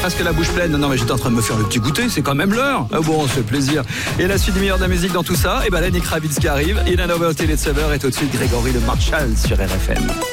presque la bouche pleine. Non, mais j'étais en train de me faire le petit goûter, c'est quand même l'heure. Ah bon, c'est plaisir. Et la suite du meilleur de la musique dans tout ça, et ben Lenny Kravitz qui arrive, Ina Novelty, Let's Ever, et tout de suite Grégory Le Marchal sur RFM.